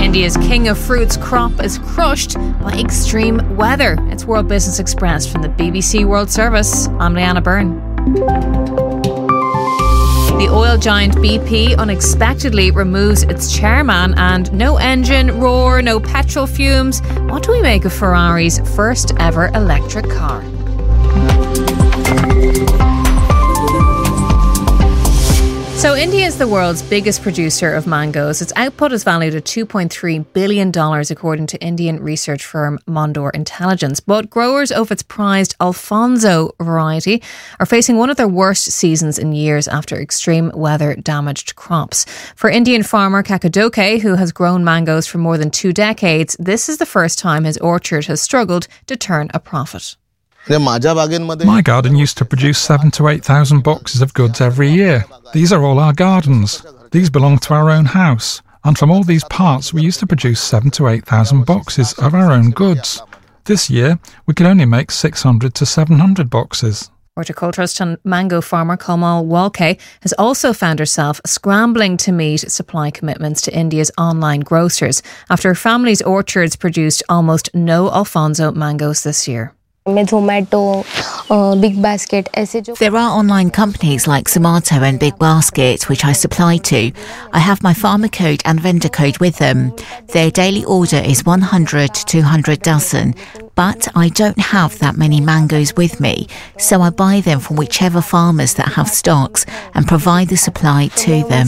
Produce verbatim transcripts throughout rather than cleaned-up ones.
India's king of fruits crop is crushed by extreme weather. It's World Business Express from the B B C World Service. I'm Leanna Byrne. The oil giant B P unexpectedly removes its chairman, and no engine roar, no petrol fumes. What do we make of Ferrari's first ever electric car? So India is the world's biggest producer of mangoes. Its output is valued at two point three billion dollars according to Indian research firm Mondor Intelligence. But growers of its prized Alfonso variety are facing one of their worst seasons in years after extreme weather damaged crops. For Indian farmer Kakadoke, who has grown mangoes for more than two decades, this is the first time his orchard has struggled to turn a profit. My garden used to produce seven to eight thousand boxes of goods every year. These are all our gardens. These belong to our own house. And from all these parts, we used to produce seven to eight thousand boxes of our own goods. This year, we can only make six hundred to seven hundred boxes. Horticulturist and mango farmer Kamal Walke has also found herself scrambling to meet supply commitments to India's online grocers after her family's orchards produced almost no Alfonso mangoes this year. Zomato, uh, Big Basket. There are online companies like Zomato and Big Basket which I supply to. I have my farmer code and vendor code with them. Their daily order is one hundred to two hundred dozen, but I don't have that many mangoes with me, so I buy them from whichever farmers that have stocks and provide the supply to them.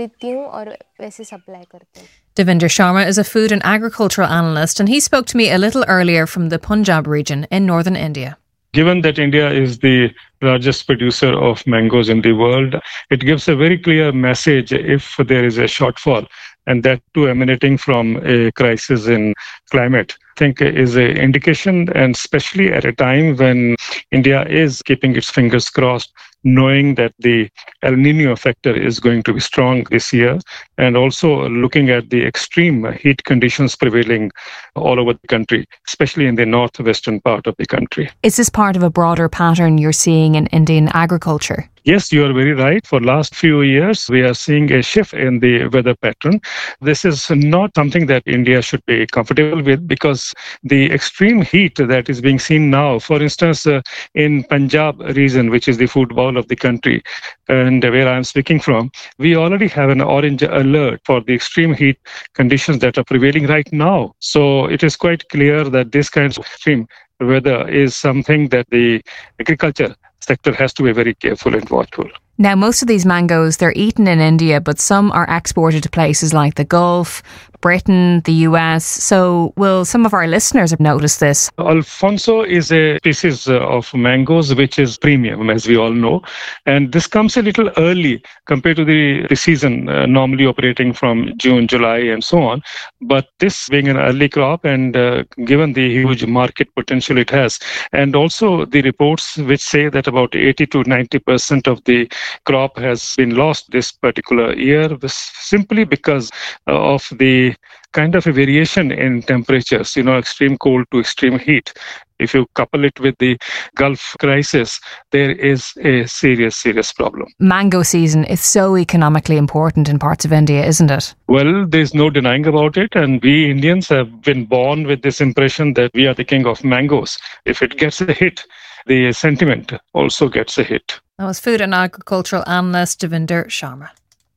Devinder Sharma is a food and agricultural analyst, and he spoke to me a little earlier from the Punjab region in northern India. Given that India is the largest producer of mangoes in the world, it gives a very clear message if there is a shortfall, and that too emanating from a crisis in climate. I think is an indication, and especially at a time when India is keeping its fingers crossed, knowing that the El Niño factor is going to be strong this year, and also looking at the extreme heat conditions prevailing all over the country, especially in the northwestern part of the country. Is this part of a broader pattern you're seeing in Indian agriculture? Yes, you are very right. For last few years, we are seeing a shift in the weather pattern. This is not something that India should be comfortable with, because the extreme heat that is being seen now, for instance, uh, in Punjab region, which is the food bowl of the country, and where I am speaking from, we already have an orange alert for the extreme heat conditions that are prevailing right now. So it is quite clear that this kind of extreme weather is something that the agriculture sector has to be very careful and watchful. Now, most of these mangoes, they're eaten in India, but some are exported to places like the Gulf, Britain, the U S. So will some of our listeners have noticed this? Alfonso is a species of mangoes which is premium, as we all know. And this comes a little early compared to the, the season, uh, normally operating from June, July and so on. But this being an early crop, and uh, given the huge market potential it has, and also the reports which say that about eighty to ninety percent of the crop has been lost this particular year, simply because of the kind of a variation in temperatures, you know, extreme cold to extreme heat. If you couple it with the Gulf crisis, there is a serious, serious problem. Mango season is so economically important in parts of India, isn't it? Well, there's no denying about it. And we Indians have been born with this impression that we are the king of mangoes. If it gets a hit, the sentiment also gets a hit. That was food and agricultural analyst Devinder Sharma.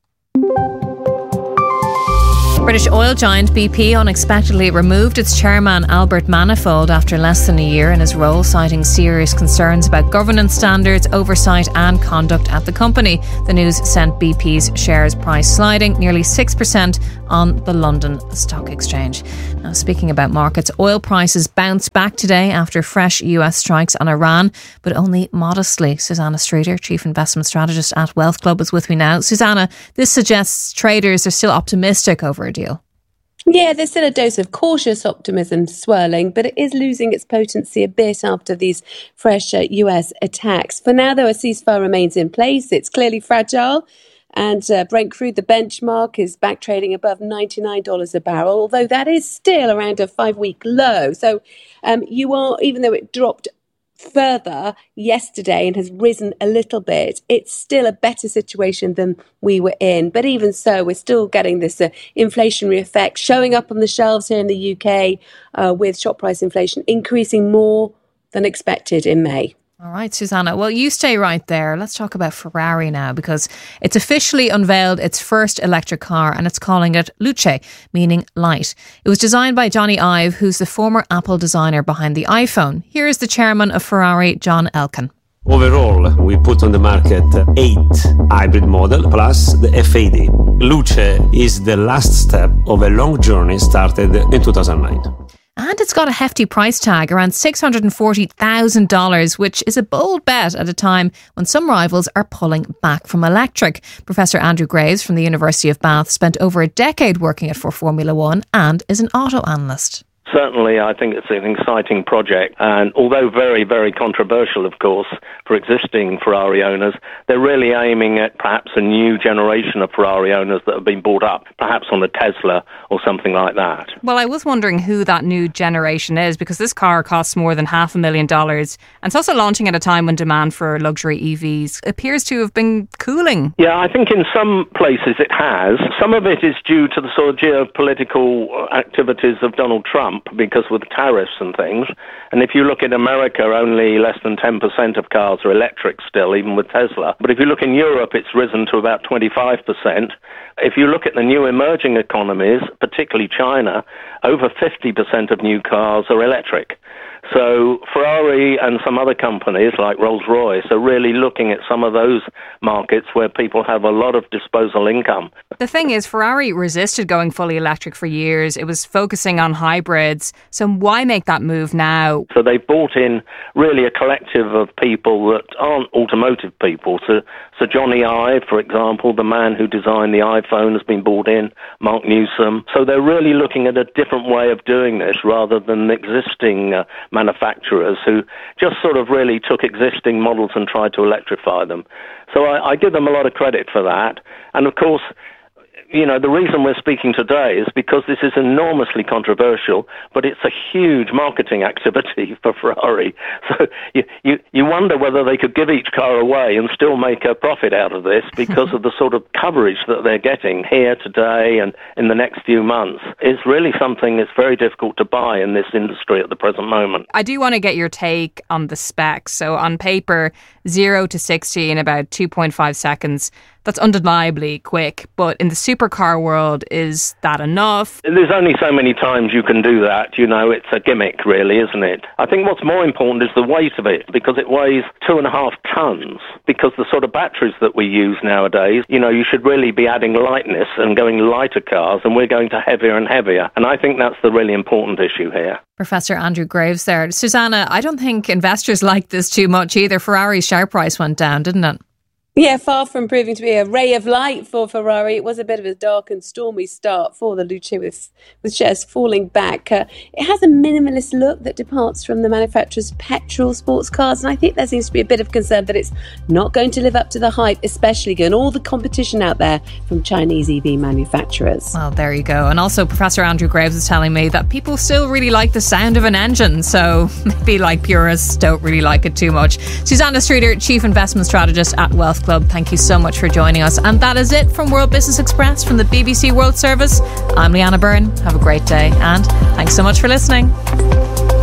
British oil giant B P unexpectedly removed its chairman Albert Manifold after less than a year in his role, citing serious concerns about governance standards, oversight and conduct at the company. The news sent B P's shares price sliding nearly six percent on the London Stock Exchange. Now, speaking about markets, oil prices bounced back today after fresh U S strikes on Iran, but only modestly. Susanna Streeter, Chief Investment Strategist at Wealth Club, is with me now. Susanna, this suggests traders are still optimistic over a deal. Yeah, there's still a dose of cautious optimism swirling, but it is losing its potency a bit after these fresh uh, U S attacks. For now, though, a ceasefire remains in place. It's clearly fragile. And uh, Brent crude, the benchmark, is back trading above ninety-nine dollars a barrel, although that is still around a five-week low. So um, you are, even though it dropped further yesterday and has risen a little bit. It's still a better situation than we were in. But even so, we're still getting this uh, inflationary effect showing up on the shelves here in the U K uh, with shop price inflation increasing more than expected in May. All right, Susanna. Well, you stay right there. Let's talk about Ferrari now, because it's officially unveiled its first electric car and it's calling it Luce, meaning light. It was designed by Johnny Ive, who's the former Apple designer behind the iPhone. Here is the chairman of Ferrari, John Elkann. Overall, we put on the market eight hybrid model plus the F A D. Luce is the last step of a long journey started in two thousand nine. And it's got a hefty price tag, around six hundred forty thousand dollars, which is a bold bet at a time when some rivals are pulling back from electric. Professor Andrew Graves from the University of Bath spent over a decade working at for Formula One and is an auto analyst. Certainly, I think it's an exciting project. And although very, very controversial, of course, for existing Ferrari owners, they're really aiming at perhaps a new generation of Ferrari owners that have been brought up, perhaps on a Tesla or something like that. Well, I was wondering who that new generation is, because this car costs more than half a million dollars. And it's also launching at a time when demand for luxury E Vs appears to have been cooling. Yeah, I think in some places it has. Some of it is due to the sort of geopolitical activities of Donald Trump, because with tariffs and things. And if you look at America, only less than ten percent of cars are electric still, even with Tesla. But if you look in Europe, it's risen to about twenty-five percent. If you look at the new emerging economies, particularly China, over fifty percent of new cars are electric. So Ferrari and some other companies like Rolls-Royce are really looking at some of those markets where people have a lot of disposable income. The thing is, Ferrari resisted going fully electric for years. It was focusing on hybrids. So why make that move now? So they brought in really a collective of people that aren't automotive people. So, so Johnny Ive, for example, the man who designed the iPhone, has been brought in, Mark Newsom. So they're really looking at a different way of doing this rather than existing uh, manufacturers who just sort of really took existing models and tried to electrify them. So I, I give them a lot of credit for that. And of course, you know, the reason we're speaking today is because this is enormously controversial, but it's a huge marketing activity for Ferrari. So you, you, you wonder whether they could give each car away and still make a profit out of this because of the sort of coverage that they're getting here today and in the next few months. It's really something that's very difficult to buy in this industry at the present moment. I do want to get your take on the specs. So on paper, zero to sixty in about two point five seconds. That's undeniably quick, but in the supercar world, is that enough? There's only so many times you can do that. You know, it's a gimmick, really, isn't it? I think what's more important is the weight of it, because it weighs two and a half tons. Because the sort of batteries that we use nowadays, you know, you should really be adding lightness and going lighter cars, and we're going to heavier and heavier. And I think that's the really important issue here. Professor Andrew Graves there. Susanna, I don't think investors like this too much either. Ferrari's share price went down, didn't it? Yeah, far from proving to be a ray of light for Ferrari, it was a bit of a dark and stormy start for the Luce, with, with shares falling back. Uh, it has a minimalist look that departs from the manufacturer's petrol sports cars, and I think there seems to be a bit of concern that it's not going to live up to the hype, especially given all the competition out there from Chinese E V manufacturers. Well, there you go. And also Professor Andrew Graves is telling me that people still really like the sound of an engine, so maybe like purists don't really like it too much. Susanna Streeter, Chief Investment Strategist at Wealth Club, thank you so much for joining us. And that is it from World Business Express from the B B C World Service. I'm Leanna Byrne. Have a great day and thanks so much for listening.